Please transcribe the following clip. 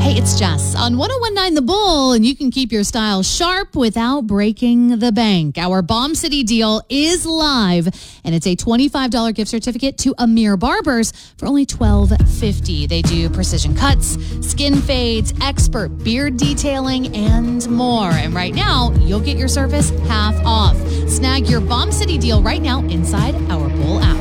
Hey, it's Jess on 1019 The Bull, and you can keep your style sharp without breaking the bank. Our Bomb City deal is live, and it's a $25 gift certificate to Amir Barbers for only $12.50. They do precision cuts, skin fades, expert beard detailing, and more. And right now, you'll get your service half off. Snag your Bomb City deal right now inside our Bull app.